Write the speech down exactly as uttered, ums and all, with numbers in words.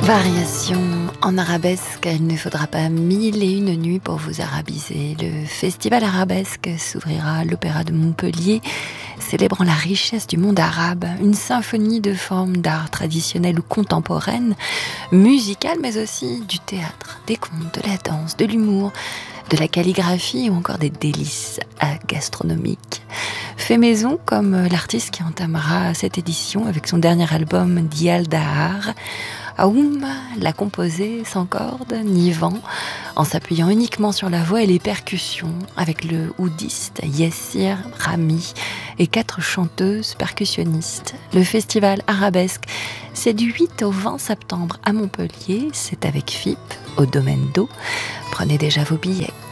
Variation en arabesque, il ne faudra pas mille et une nuits pour vous arabiser. Le festival arabesque s'ouvrira à l'Opéra de Montpellier, célébrant la richesse du monde arabe, une symphonie de formes d'art traditionnelles ou contemporaines, musicales mais aussi du théâtre, des contes, de la danse, de l'humour, de la calligraphie ou encore des délices gastronomiques. Fait maison comme l'artiste qui entamera cette édition avec son dernier album Dial Dahar. Aoum l'a composé sans corde ni vent, en s'appuyant uniquement sur la voix et les percussions, avec le oudiste Yassir Rami et quatre chanteuses percussionnistes. Le festival arabesque, c'est du huit au vingt septembre à Montpellier, c'est avec F I P, au Domaine d'Eau. Prenez déjà vos billets.